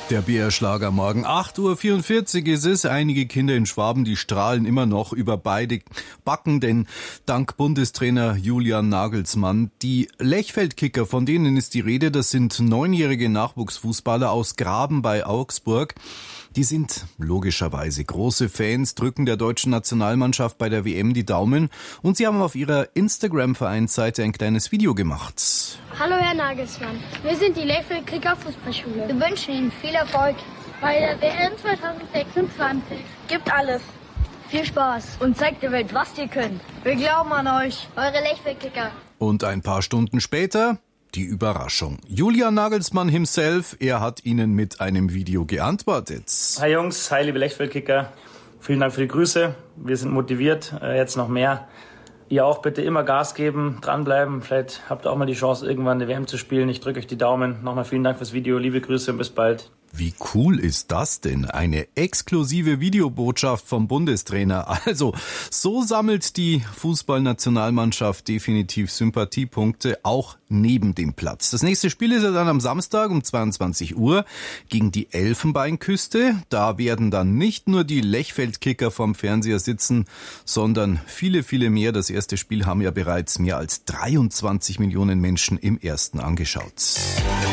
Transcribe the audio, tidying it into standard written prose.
Der BR-Schlager morgen. 8.44 Uhr ist es. Einige Kinder in Schwaben, die strahlen immer noch über beide Backen, denn dank Bundestrainer Julian Nagelsmann, die Lechfeld-Kicker, von denen ist die Rede, das sind 9-jährige Nachwuchsfußballer aus Graben bei Augsburg. Die sind logischerweise große Fans, drücken der deutschen Nationalmannschaft bei der WM die Daumen und sie haben auf ihrer Instagram-Vereinsseite ein kleines Video gemacht. Hallo Herr Nagelsmann, wir sind die Lechfeld-Kicker Fußballschule. Wir wünschen Ihnen viel Erfolg bei der WM 2026. Gibt alles. Viel Spaß und zeigt der Welt, was ihr könnt. Wir glauben an euch. Eure Lechfeld-Kicker. Und ein paar Stunden später die Überraschung. Julian Nagelsmann himself, er hat Ihnen mit einem Video geantwortet. Hi Jungs, hi liebe Lechfeld-Kicker. Vielen Dank für die Grüße. Wir sind motiviert, jetzt noch mehr. Ihr auch bitte immer Gas geben, dranbleiben. Vielleicht habt ihr auch mal die Chance, irgendwann eine WM zu spielen. Ich drücke euch die Daumen. Nochmal vielen Dank fürs Video. Liebe Grüße und bis bald. Wie cool ist das denn? Eine exklusive Videobotschaft vom Bundestrainer. Also, so sammelt die Fußballnationalmannschaft definitiv Sympathiepunkte, auch neben dem Platz. Das nächste Spiel ist ja dann am Samstag um 22 Uhr gegen die Elfenbeinküste. Da werden dann nicht nur die Lechfeld-Kicker vorm Fernseher sitzen, sondern viele, viele mehr. Das erste Spiel haben ja bereits mehr als 23 Millionen Menschen im ersten angeschaut.